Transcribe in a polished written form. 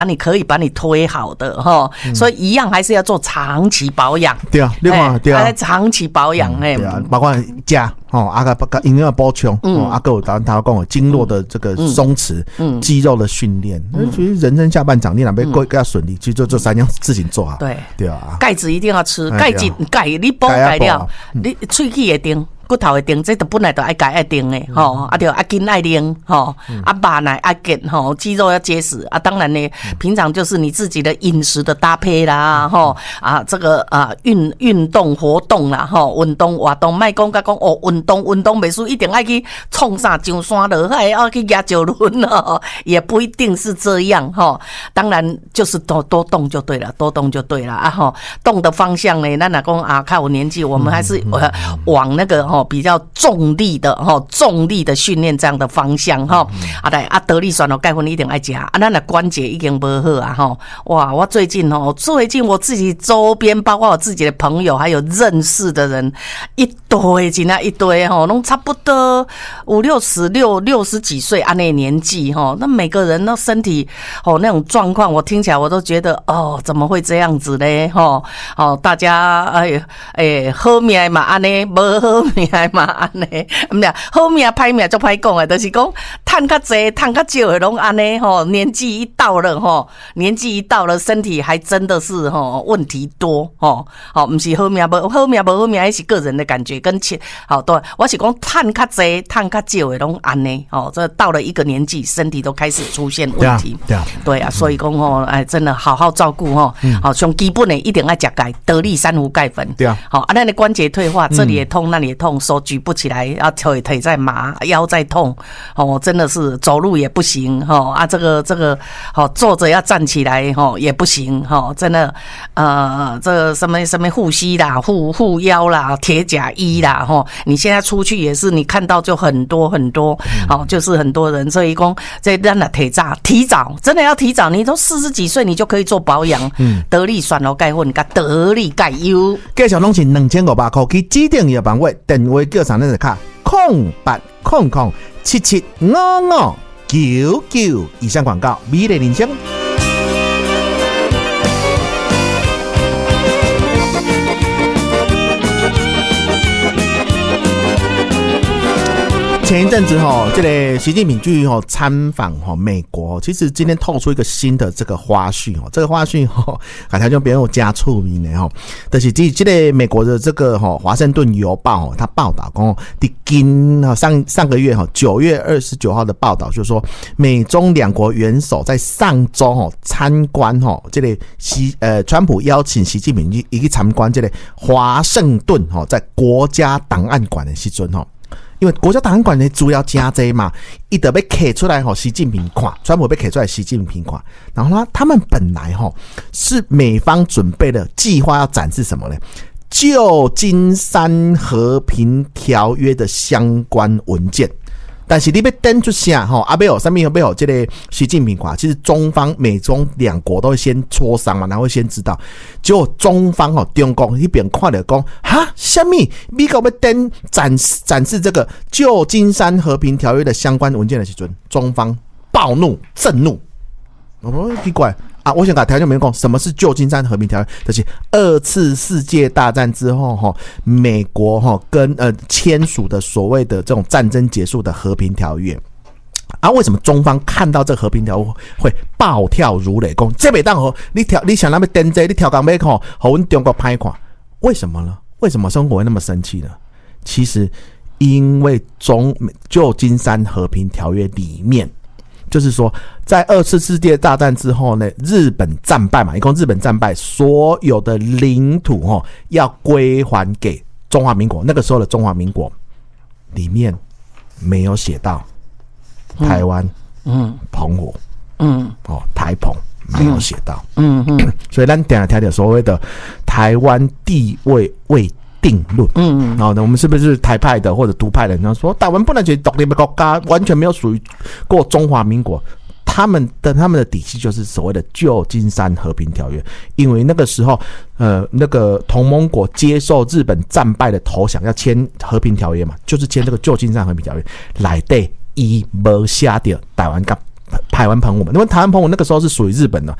你可以把你推好的所以一样还是要做长期保养。 对啊，另外对啊， 长期保养对啊，包括加营养补充还有他讲的经络的这个松弛，肌肉的训练。其实人生下半场你哪边更加顺利，其实就这3样事情做好。对啊， 钙质一定要吃，钙你补钙了，你喙齿会定。骨头会定，这都本来就爱钙爱定的就爱筋爱练肉奶爱紧肌肉要结实当然呢，平常就是你自己的饮食的搭配啦这个运动活动啦运动活动，莫讲甲讲运动袂输一定爱去冲啥上山落海要去压石轮也不一定是这样当然就是多动就对了，多动就对了动的方向呢，咱若讲看我年纪，我们还是往那个比较重力的训练这样的方向得力酸钙粉一定爱吃咱的关节已经不好哇！我最近我自己周边包括我自己的朋友还有认识的人一堆真的一堆拢差不多50-60几岁那年纪那每个人的身体那种状况，我听起来我都觉得怎么会这样子呢大家好命嘛安尼，无好命嘛安尼，好命歹命就歹讲的，就是讲赚较济赚较少的拢安尼年纪一到了，身体还真的是问题多不是好命无好命，那是个人的感觉跟对，我是讲赚较济赚较少的拢安尼这到了一个年纪，身体都开始出现问题。对啊，所以讲真的好好照顾上基本的一定要吃钙，得力珊瑚钙粉。对啊，咱的关节退化，这里也痛那里也痛，手举不起来，腿在麻，腰在痛真的是走路也不行这个坐着要站起来也不行真的这个什么护膝啦、护腰啦、铁甲衣啦你现在出去也是，你看到就很多就是很多人，所以讲这咱的提早真的要提早，你都40几岁你就可以做保养，得力酸乳钙粉跟得力钙优， 介绍拢是2500块，去指定药房位电话叫上咱的卡0800775599，以上广告美丽人生。前一阵子这个习近平去参访美国，其实今天透出一个新的这个花絮这个花絮感觉就别人有加出名的就是这个美国的这个华盛顿邮报他报道讲上个月9月29号的报道，就是说美中两国元首在上周参观这个川普邀请习近平去参观这个华盛顿在国家档案馆的时候因为国家档案馆的资料真多嘛，他就要摕出来习近平看，川普要摕出来习近平看。然后他们本来是美方准备的计划要展示什么呢？旧金山和平条约的相关文件。但是你要登出啥没有上面有没有这个习近平看，其实中方美中两国都会先磋商嘛，然后会先知道，结果中方中国那边看了讲什么美国要登展示这个旧金山和平条约的相关文件的时候，中方暴怒震怒，奇怪我想跟条件没讲什么是旧金山和平条约，就是2次世界大战之后美国跟签署的所谓的这种战争结束的和平条约为什么中方看到这个和平条约会暴跳如雷，说这不当你想那么登这你跳港要给我们中国拍看，为什么呢？为什么中国会那么生气呢？其实因为旧金山和平条约里面就是说在2次世界大战之后呢，日本战败嘛，一共日本战败，所有的领土要归还给中华民国，那个时候的中华民国里面没有写到台湾澎湖台澎没有写到所以咱等下听到所谓的台湾地位未定论我们是不是台派的或者独派的人说台湾不能成独立的国家，完全没有属于过中华民国，他们的底气就是所谓的旧金山和平条约，因为那个时候那个同盟国接受日本战败的投降要签和平条约嘛，就是签这个旧金山和平条约来对伊没写到台湾跟台湾澎湖嘛，因为台湾澎湖那个时候是属于日本的，